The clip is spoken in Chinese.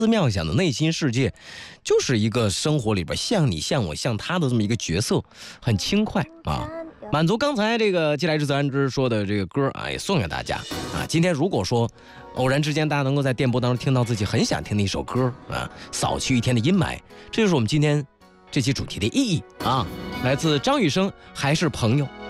思妙想的内心世界，就是一个生活里边像你像我像他的这么一个角色，很轻快啊。满足刚才这个既来之则安之说的这个歌啊，也送给大家啊。今天如果说偶然之间大家能够在电波当中听到自己很想听的一首歌啊，扫去一天的阴霾，这就是我们今天这期主题的意义啊。来自张雨生，还是朋友。